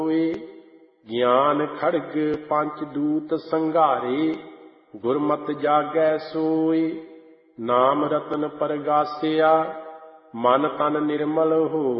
ਹੋਏ। ਗਿਆਨ ਖੜਗ ਪੰਚ ਦੂਤ ਸੰਘਾਰੇ, ਗੁਰਮਤਿ ਜਾਗੈ ਸੋਏ। ਨਾਮ ਰਤਨ ਪਰਗਾਸਿਆ, ਮਨ ਤਨ ਨਿਰਮਲ ਹੋਏ।